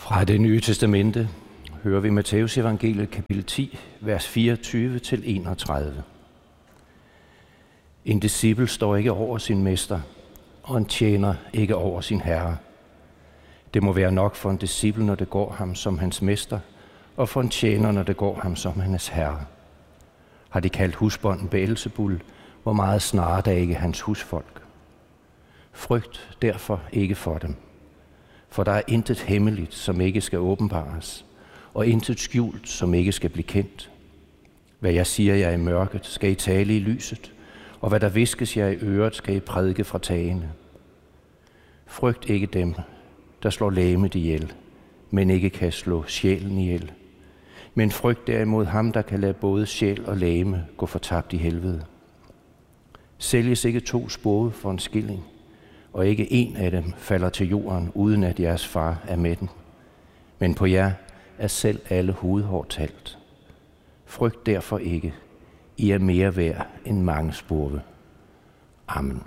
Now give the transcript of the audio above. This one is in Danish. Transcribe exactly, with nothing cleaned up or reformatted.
Fra Det Nye Testamente hører vi Matteus evangeliet kapitel ti, vers fireogtyve til enogtredive. En discipel står ikke over sin mester, og en tjener ikke over sin herre. Det må være nok for en discipel, når det går ham som hans mester, og for en tjener, når det går ham som hans herre. Har de kaldt husbonden Beelzebul, hvor meget snarere der ikke hans husfolk. Frygt derfor ikke for dem, for der er intet hemmeligt, som ikke skal åbenbares, og intet skjult, som ikke skal blive kendt. Hvad jeg siger jer i mørket, skal I tale i lyset, og hvad der viskes jer i øret, skal I prædike fra tagene. Frygt ikke dem, der slår legemet ihjel, men ikke kan slå sjælen ihjel. Men frygt derimod ham, der kan lade både sjæl og legeme gå fortabt i helvede. Sælges ikke to spåde for en skilling, og ikke en af dem falder til jorden, uden at jeres far er med den. Men på jer er selv alle hovedhår talt. Frygt derfor ikke, I er mere værd end mange spurve. Amen.